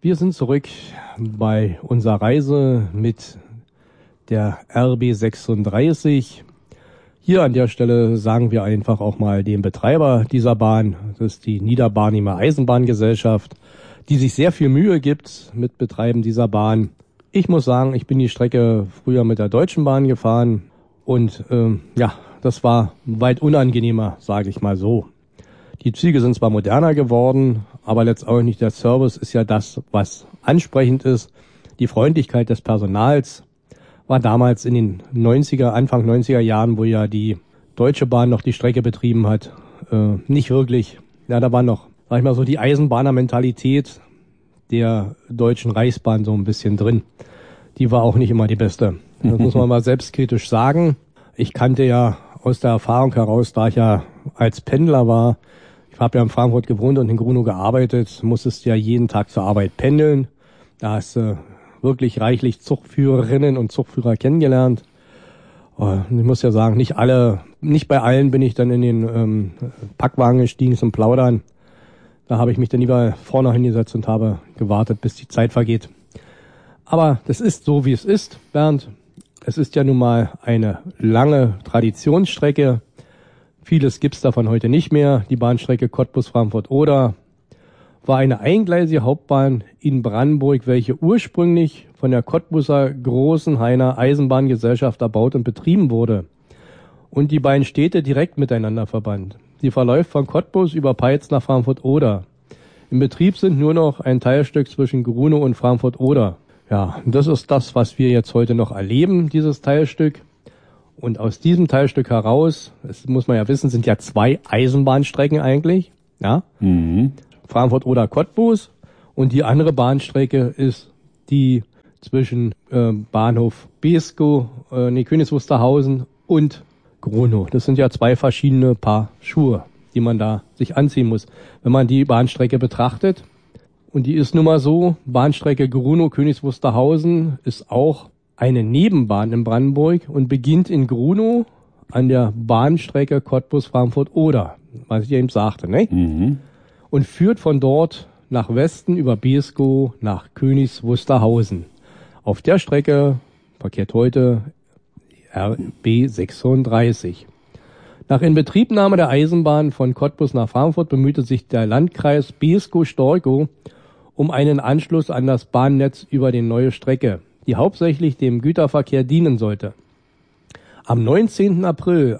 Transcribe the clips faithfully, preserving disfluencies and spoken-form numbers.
Wir sind zurück bei unserer Reise mit der R B sechsunddreißig. Hier an der Stelle sagen wir einfach auch mal dem Betreiber dieser Bahn, das ist die Niederbarnimer Eisenbahngesellschaft, die sich sehr viel Mühe gibt mit Betreiben dieser Bahn. Ich muss sagen, ich bin die Strecke früher mit der Deutschen Bahn gefahren und ähm, ja, das war weit unangenehmer, sage ich mal so. Die Züge sind zwar moderner geworden, aber letztendlich der Service ist ja das, was ansprechend ist. Die Freundlichkeit des Personals war damals in den neunziger, Anfang neunziger Jahren, wo ja die Deutsche Bahn noch die Strecke betrieben hat, äh, nicht wirklich. Ja, da war noch, sag ich mal so, die Eisenbahner-Mentalität der Deutschen Reichsbahn so ein bisschen drin. Die war auch nicht immer die beste. Das muss man mal selbstkritisch sagen. Ich kannte ja aus der Erfahrung heraus, da ich ja als Pendler war, ich habe ja in Frankfurt gewohnt und in Grunow gearbeitet, musstest ja jeden Tag zur Arbeit pendeln. Da hast du wirklich reichlich Zugführerinnen und Zugführer kennengelernt. Und ich muss ja sagen, nicht alle, nicht bei allen bin ich dann in den ähm, Packwagen gestiegen zum Plaudern. Da habe ich mich dann lieber vorne hingesetzt und habe gewartet, bis die Zeit vergeht. Aber das ist so, wie es ist, Bernd. Es ist ja nun mal eine lange Traditionsstrecke. Vieles gibt's davon heute nicht mehr. Die Bahnstrecke Cottbus-Frankfurt-Oder war eine eingleisige Hauptbahn in Brandenburg, welche ursprünglich von der Cottbuser Großenhainer Eisenbahngesellschaft erbaut und betrieben wurde und die beiden Städte direkt miteinander verband. Sie verläuft von Cottbus über Peitz nach Frankfurt-Oder. Im Betrieb sind nur noch ein Teilstück zwischen Grunow und Frankfurt-Oder. Ja, das ist das, was wir jetzt heute noch erleben, dieses Teilstück. Und aus diesem Teilstück heraus, das muss man ja wissen, sind ja zwei Eisenbahnstrecken eigentlich, ja. Mhm. Frankfurt oder Cottbus, und die andere Bahnstrecke ist die zwischen äh, Bahnhof Beeskow, äh, nee, Königs Wusterhausen und Grunow. Das sind ja zwei verschiedene Paar Schuhe, die man da sich anziehen muss, wenn man die Bahnstrecke betrachtet. Und die ist nun mal so, Bahnstrecke Grunow Königs Wusterhausen ist auch eine Nebenbahn in Brandenburg und beginnt in Grunow an der Bahnstrecke Cottbus Frankfurt Oder, was ich ja eben sagte, ne? Mhm. Und führt von dort nach Westen über Beeskow nach Königs Wusterhausen. Auf der Strecke verkehrt heute R B sechsunddreißig. Nach Inbetriebnahme der Eisenbahn von Cottbus nach Frankfurt bemühte sich der Landkreis Beeskow-Storkow um einen Anschluss an das Bahnnetz über die neue Strecke, die hauptsächlich dem Güterverkehr dienen sollte. Am neunzehnten April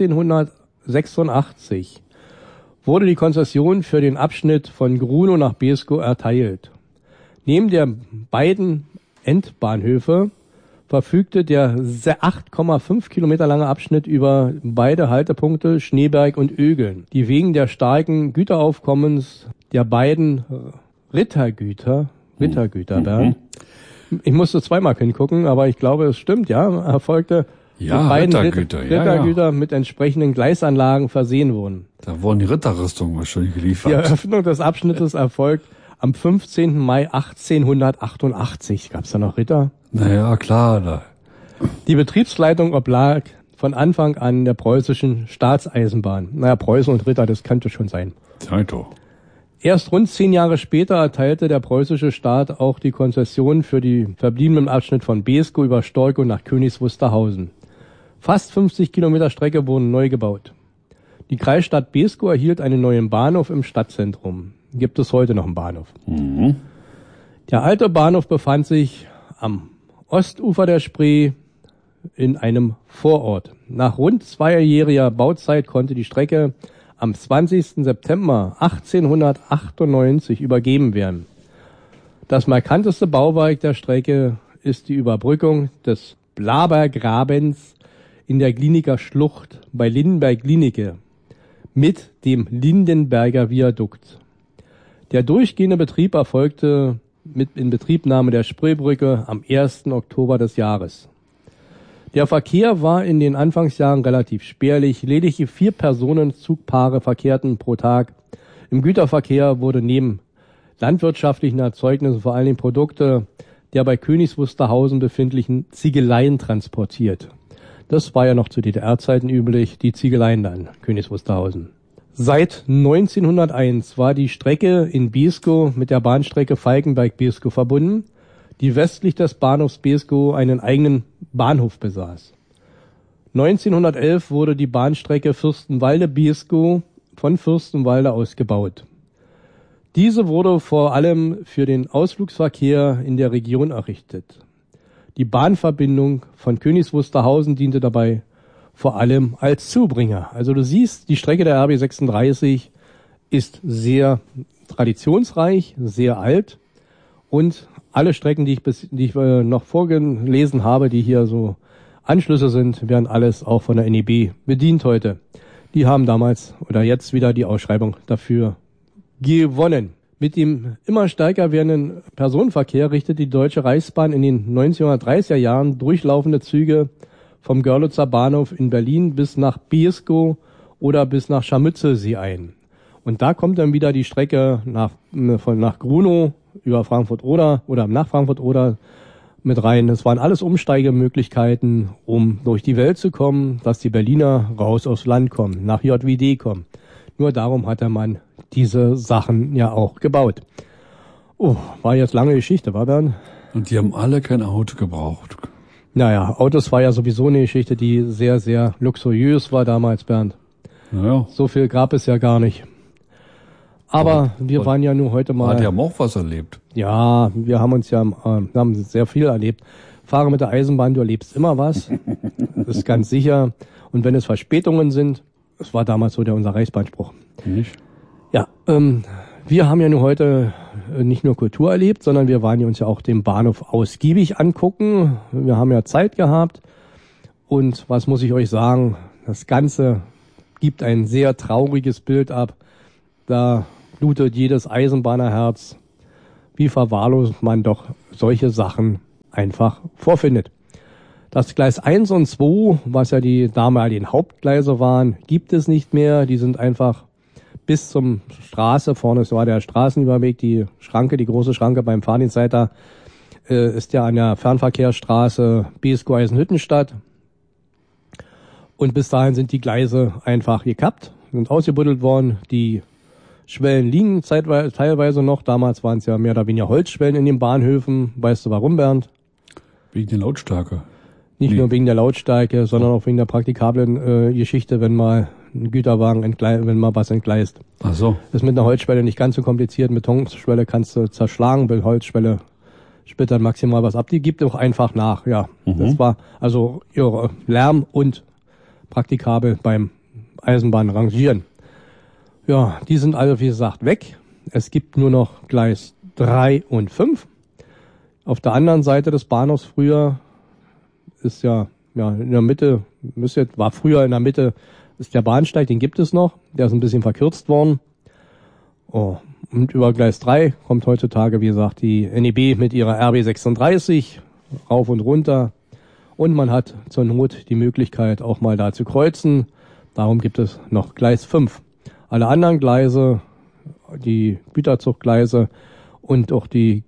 achtzehnhundertsechsundachtzig wurde die Konzession für den Abschnitt von Grunow nach Beeskow erteilt. Neben der beiden Endbahnhöfe verfügte der acht Komma fünf Kilometer lange Abschnitt über beide Haltepunkte Schneeberg und Ögeln, die wegen der starken Güteraufkommens der beiden Rittergüter, Rittergüter, mhm. Bernd, ich musste zweimal hingucken, aber ich glaube, es stimmt, ja, erfolgte ja, mit beiden Rittergüter, Ritt- ja, Rittergüter ja. mit entsprechenden Gleisanlagen versehen wurden. Da wurden die Ritterrüstungen wahrscheinlich geliefert. Die Eröffnung des Abschnittes erfolgt am fünfzehnten Mai achtzehnhundertachtundachtzig. Gab es da noch Ritter? Naja, klar. Da. Die Betriebsleitung oblag von Anfang an der preußischen Staatseisenbahn. Naja, Preußen und Ritter, das könnte schon sein. Taito. Erst rund zehn Jahre später erteilte der preußische Staat auch die Konzession für die verbliebenen Abschnitt von Beeskow über Storkow nach Königs Wusterhausen. Fast fünfzig Kilometer Strecke wurden neu gebaut. Die Kreisstadt Beeskow erhielt einen neuen Bahnhof im Stadtzentrum. Gibt es heute noch einen Bahnhof. Mhm. Der alte Bahnhof befand sich am Ostufer der Spree in einem Vorort. Nach rund zweijähriger Bauzeit konnte die Strecke am zwanzigsten September achtzehnhundertachtundneunzig übergeben werden. Das markanteste Bauwerk der Strecke ist die Überbrückung des Blabergrabens in der Gliniker Schlucht bei Lindenberg-Glienicke mit dem Lindenberger Viadukt. Der durchgehende Betrieb erfolgte mit Inbetriebnahme der Spreebrücke am ersten Oktober des Jahres. Der Verkehr war in den Anfangsjahren relativ spärlich. Lediglich vier Personenzugpaare verkehrten pro Tag. Im Güterverkehr wurde neben landwirtschaftlichen Erzeugnissen vor allen Dingen Produkte der bei Königs Wusterhausen befindlichen Ziegeleien transportiert. Das war ja noch zu D D R-Zeiten üblich, die Ziegeleien dann, Königs Wusterhausen. Seit neunzehnhunderteins war die Strecke in Beeskow mit der Bahnstrecke Falkenberg-Beeskow verbunden, die westlich des Bahnhofs Beeskow einen eigenen Bahnhof besaß. neunzehnhundertelf wurde die Bahnstrecke Fürstenwalde-Beeskow von Fürstenwalde aus gebaut. Diese wurde vor allem für den Ausflugsverkehr in der Region errichtet. Die Bahnverbindung von Königs Wusterhausen diente dabei vor allem als Zubringer. Also du siehst, die Strecke der R B sechsunddreißig ist sehr traditionsreich, sehr alt und alle Strecken, die ich, bis, die ich äh, noch vorgelesen habe, die hier so Anschlüsse sind, werden alles auch von der N E B bedient heute. Die haben damals oder jetzt wieder die Ausschreibung dafür gewonnen. Mit dem immer stärker werdenden Personenverkehr richtet die Deutsche Reichsbahn in den neunzehnhundertdreißiger Jahren durchlaufende Züge vom Görlitzer Bahnhof in Berlin bis nach Beeskow oder bis nach Scharmützelsee ein. Und da kommt dann wieder die Strecke nach, von, nach Grunow über Frankfurt-Oder oder nach Frankfurt-Oder mit rein. Das waren alles Umsteigemöglichkeiten, um durch die Welt zu kommen, dass die Berliner raus aufs Land kommen, nach J W D kommen. Nur darum hatte man diese Sachen ja auch gebaut. Oh, war jetzt lange Geschichte, war Bernd? Und die haben alle kein Auto gebraucht. Naja, Autos war ja sowieso eine Geschichte, die sehr, sehr luxuriös war damals, Bernd. Naja. So viel gab es ja gar nicht. Aber und, wir waren ja nur heute mal... Die haben auch was erlebt. Ja, wir haben uns ja äh, haben sehr viel erlebt. Fahre mit der Eisenbahn, du erlebst immer was. Das ist ganz sicher. Und wenn es Verspätungen sind, das war damals so der unser Reichsbahnspruch. Nicht? Ja, ähm, wir haben ja nur heute nicht nur Kultur erlebt, sondern wir waren ja uns ja auch den Bahnhof ausgiebig angucken. Wir haben ja Zeit gehabt. Und was muss ich euch sagen? Das Ganze gibt ein sehr trauriges Bild ab. Da blutet jedes Eisenbahnerherz, wie verwahrlost man doch solche Sachen einfach vorfindet. Das Gleis eins und zwei, was ja die damaligen Hauptgleise waren, gibt es nicht mehr. Die sind einfach bis zum Straße, vorne war der Straßenüberweg, die Schranke, die große Schranke beim Fahrdienstleiter, äh, ist ja an der Fernverkehrsstraße Beeskow-Eisenhüttenstadt. Und bis dahin sind die Gleise einfach gekappt, sind ausgebuddelt worden. Die Schwellen liegen zeitweise, teilweise noch. Damals waren es ja mehr oder weniger Holzschwellen in den Bahnhöfen. Weißt du warum, Bernd? Wegen der Lautstärke. Nicht nee. nur wegen der Lautstärke, sondern auch wegen der praktikablen äh, Geschichte, wenn mal ein Güterwagen entgleist, wenn mal was entgleist. Ach so. Das ist mit einer Holzschwelle nicht ganz so kompliziert. Mit Betonschwelle kannst du zerschlagen, bei Holzschwelle splittert maximal was ab. Die gibt auch einfach nach, ja. Mhm. Das war also ja, Lärm und praktikabel beim Eisenbahnrangieren. Ja, die sind also wie gesagt weg. Es gibt nur noch Gleis drei und fünf. Auf der anderen Seite des Bahnhofs früher ist ja, ja in der Mitte, müsste, war früher in der Mitte ist der Bahnsteig, den gibt es noch. Der ist ein bisschen verkürzt worden. Oh, und über Gleis drei kommt heutzutage, wie gesagt, die N E B mit ihrer R B sechsunddreißig rauf und runter. Und man hat zur Not die Möglichkeit, auch mal da zu kreuzen. Darum gibt es noch Gleis fünf. Alle anderen Gleise, die Güterzuggleise und auch die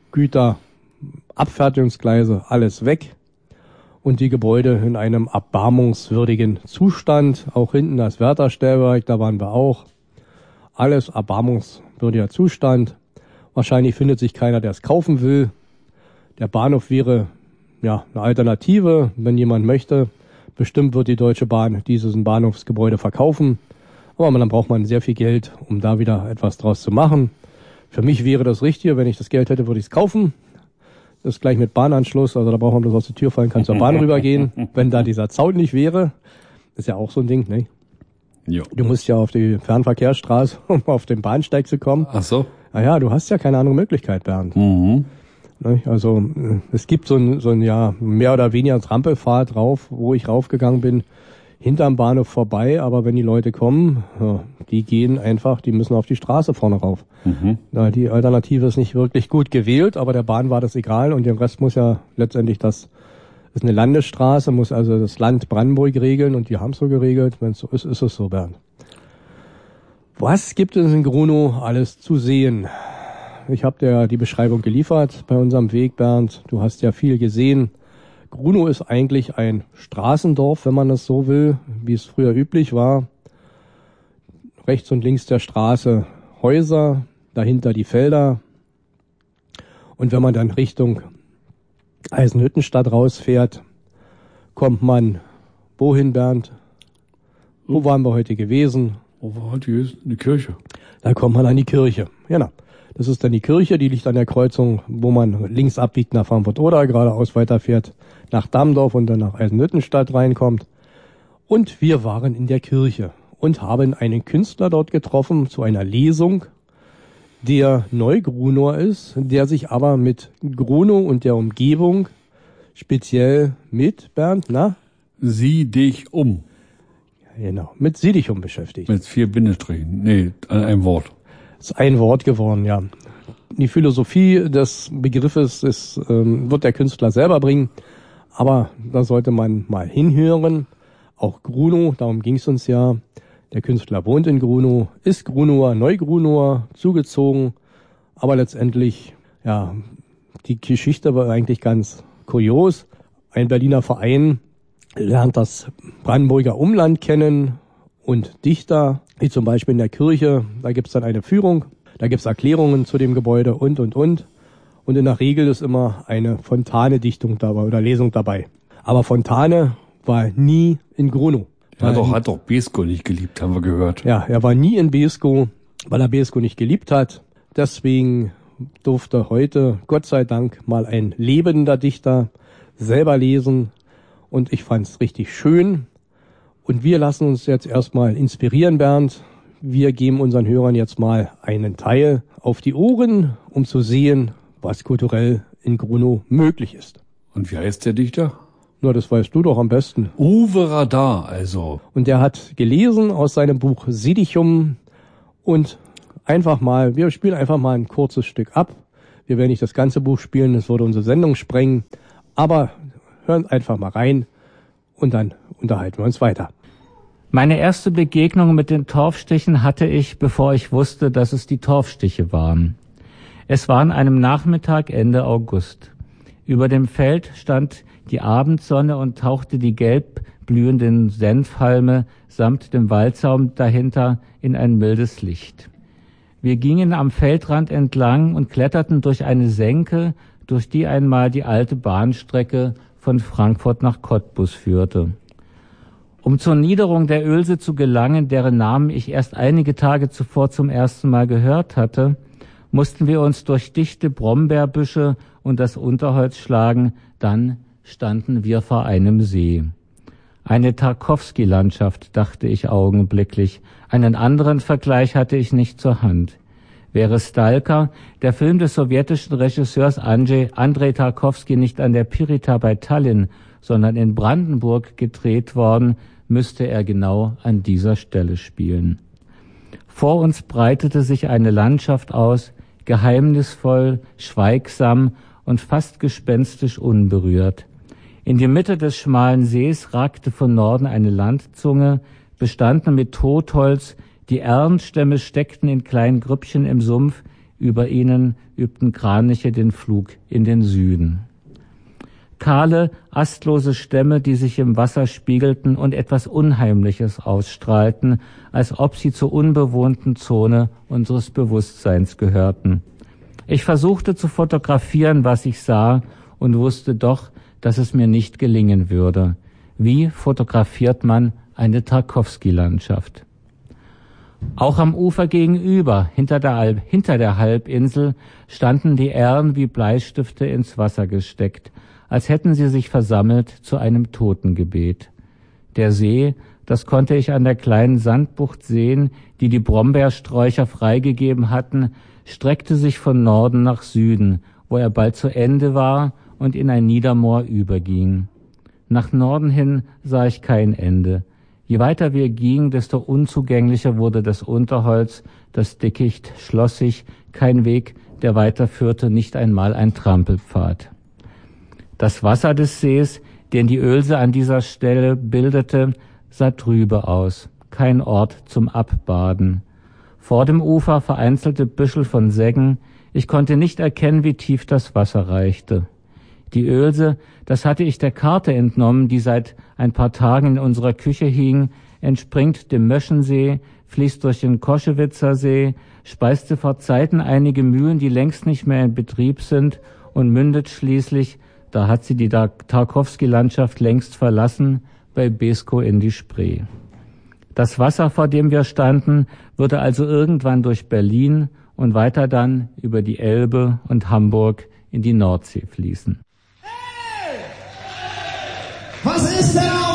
Güterabfertigungsgleise, alles weg. Und die Gebäude in einem erbarmungswürdigen Zustand. Auch hinten das Wärterstellwerk, da waren wir auch. Alles erbarmungswürdiger Zustand. Wahrscheinlich findet sich keiner, der es kaufen will. Der Bahnhof wäre ja eine Alternative, wenn jemand möchte. Bestimmt wird die Deutsche Bahn dieses Bahnhofsgebäude verkaufen. Aber dann braucht man sehr viel Geld, um da wieder etwas draus zu machen. Für mich wäre das Richtige. Wenn ich das Geld hätte, würde ich es kaufen. Das ist gleich mit Bahnanschluss. Also da braucht man bloß aus der Tür fallen, kann zur Bahn rübergehen. Wenn da dieser Zaun nicht wäre, ist ja auch so ein Ding, ne? Jo. Du musst ja auf die Fernverkehrsstraße, um auf den Bahnsteig zu kommen. Ach so. Naja, du hast ja keine andere Möglichkeit, Bernd. Mhm. Also es gibt so ein, so ein ja mehr oder weniger Trampelpfad drauf, wo ich raufgegangen bin, hinterm Bahnhof vorbei. Aber wenn die Leute kommen, ja, die gehen einfach, die müssen auf die Straße vorne rauf. Mhm. Ja, die Alternative ist nicht wirklich gut gewählt, aber der Bahn war das egal und den Rest muss ja letztendlich das ist eine Landesstraße, muss also das Land Brandenburg regeln und die haben es so geregelt. Wenn es so ist, ist es so, Bernd. Was gibt es in Grunow alles zu sehen? Ich habe dir die Beschreibung geliefert bei unserem Weg, Bernd. Du hast ja viel gesehen. Grunow ist eigentlich ein Straßendorf, wenn man das so will, wie es früher üblich war. rechts und links der Straße Häuser, dahinter die Felder. Und wenn man dann Richtung Eisenhüttenstadt rausfährt, kommt man wohin, Bernd? Wo waren wir heute gewesen? Wo war heute gewesen? Eine Kirche. Da kommt man an die Kirche. Genau. Das ist dann die Kirche, die liegt an der Kreuzung, wo man links abbiegt nach Frankfurt-Oder, geradeaus weiterfährt nach Dammdorf und dann nach Eisenhüttenstadt reinkommt. Und wir waren in der Kirche und haben einen Künstler dort getroffen zu einer Lesung, der Neugrunow ist, der sich aber mit Grunow und der Umgebung speziell mit, Bernd, na? Sieh dich um. Genau, mit Siedichum beschäftigt. Mit vier Bindestrichen. Nee, an einem Wort. Ist ein Wort geworden, ja. Die Philosophie des Begriffes ist, ähm, wird der Künstler selber bringen, aber da sollte man mal hinhören. Auch Grunow, darum ging es uns ja. Der Künstler wohnt in Grunow, ist Grunower, Neugrunower, zugezogen, aber letztendlich, ja, die Geschichte war eigentlich ganz kurios. Ein Berliner Verein lernt das Brandenburger Umland kennen und Dichter, wie zum Beispiel in der Kirche, da gibt's dann eine Führung, da gibt's Erklärungen zu dem Gebäude und, und, und. Und in der Regel ist immer eine Fontane-Dichtung dabei oder Lesung dabei. Aber Fontane war nie in Grunow. Hat doch, hat doch Beeskow nicht geliebt, haben wir gehört. Ja, er war nie in Beeskow, weil er Beeskow nicht geliebt hat. Deswegen durfte heute, Gott sei Dank, mal ein lebender Dichter selber lesen. Und ich fand's richtig schön. Und wir lassen uns jetzt erstmal inspirieren, Bernd. Wir geben unseren Hörern jetzt mal einen Teil auf die Ohren, um zu sehen, was kulturell in Grunow möglich ist. Und wie heißt der Dichter? Na, das weißt du doch am besten. Uwe Radar, also. Und der hat gelesen aus seinem Buch Siedichum und einfach mal, wir spielen einfach mal ein kurzes Stück ab. Wir werden nicht das ganze Buch spielen, das würde unsere Sendung sprengen, aber hören einfach mal rein und dann unterhalten wir uns weiter. Meine erste Begegnung mit den Torfstichen hatte ich, bevor ich wusste, dass es die Torfstiche waren. Es war an einem Nachmittag Ende August. Über dem Feld stand die Abendsonne und tauchte die gelb blühenden Senfhalme samt dem Waldsaum dahinter in ein mildes Licht. Wir gingen am Feldrand entlang und kletterten durch eine Senke, durch die einmal die alte Bahnstrecke von Frankfurt nach Cottbus führte. Um zur Niederung der Oelse zu gelangen, deren Namen ich erst einige Tage zuvor zum ersten Mal gehört hatte, mussten wir uns durch dichte Brombeerbüsche und das Unterholz schlagen, dann standen wir vor einem See. Eine Tarkowski-Landschaft, dachte ich augenblicklich. Einen anderen Vergleich hatte ich nicht zur Hand. Wäre Stalker, der Film des sowjetischen Regisseurs Andrei Tarkowski, nicht an der Pirita bei Tallinn, sondern in Brandenburg gedreht worden, müsste er genau an dieser Stelle spielen. Vor uns breitete sich eine Landschaft aus, geheimnisvoll, schweigsam und fast gespenstisch unberührt. In die Mitte des schmalen Sees ragte von Norden eine Landzunge, bestanden mit Totholz, die Erlenstämme steckten in kleinen Grüppchen im Sumpf, über ihnen übten Kraniche den Flug in den Süden. Kahle, astlose Stämme, die sich im Wasser spiegelten und etwas Unheimliches ausstrahlten, als ob sie zur unbewohnten Zone unseres Bewusstseins gehörten. Ich versuchte zu fotografieren, was ich sah, und wusste doch, dass es mir nicht gelingen würde. Wie fotografiert man eine Tarkowski-Landschaft? Auch am Ufer gegenüber, hinter der, Alp, hinter der Halbinsel, standen die Ähren wie Bleistifte ins Wasser gesteckt, als hätten sie sich versammelt zu einem Totengebet. Der See, das konnte ich an der kleinen Sandbucht sehen, die die Brombeersträucher freigegeben hatten, streckte sich von Norden nach Süden, wo er bald zu Ende war und in ein Niedermoor überging. Nach Norden hin sah ich kein Ende. Je weiter wir gingen, desto unzugänglicher wurde das Unterholz, das Dickicht schloss sich, kein Weg, der weiterführte, nicht einmal ein Trampelpfad. Das Wasser des Sees, den die Oelse an dieser Stelle bildete, sah trübe aus, kein Ort zum Abbaden. Vor dem Ufer vereinzelte Büschel von Seggen, ich konnte nicht erkennen, wie tief das Wasser reichte. Die Oelse, das hatte ich der Karte entnommen, die seit ein paar Tagen in unserer Küche hing, entspringt dem Möschensee, fließt durch den Koschewitzer See, speiste vor Zeiten einige Mühlen, die längst nicht mehr in Betrieb sind, und mündet schließlich, da hat sie die Tarkowski-Landschaft längst verlassen, bei Beeskow in die Spree. Das Wasser, vor dem wir standen, würde also irgendwann durch Berlin und weiter dann über die Elbe und Hamburg in die Nordsee fließen. Was ist denn